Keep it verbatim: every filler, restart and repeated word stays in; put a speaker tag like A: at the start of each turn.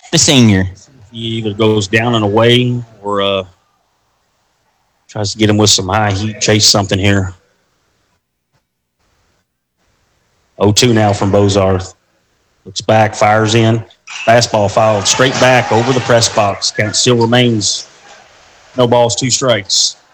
A: The senior.
B: He either goes down and away or uh, tries to get him with some high heat, chase something here. oh two now from Bozarth. Looks back, fires in. Fastball fouled straight back over the press box. Count still remains no balls, two strikes.